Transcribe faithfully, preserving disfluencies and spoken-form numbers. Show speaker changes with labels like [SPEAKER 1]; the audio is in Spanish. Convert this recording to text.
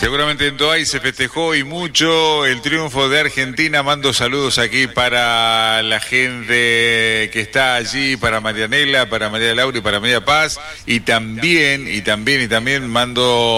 [SPEAKER 1] Seguramente en Toay se festejó y mucho el triunfo de Argentina. Mando saludos aquí para la gente que está allí, para Marianela, para María Laura y para María Paz. Y también, y también, y también mando